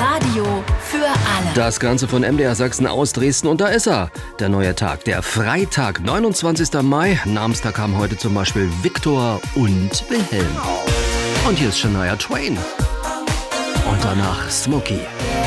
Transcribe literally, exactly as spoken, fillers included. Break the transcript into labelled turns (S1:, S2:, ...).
S1: Radio für alle.
S2: Das Ganze von M D R Sachsen aus Dresden und da ist er. Der neue Tag, der Freitag, neunundzwanzigster Mai. Namenstag haben heute zum Beispiel Viktor und Wilhelm. Und hier ist Shania Twain. Und danach Smokey.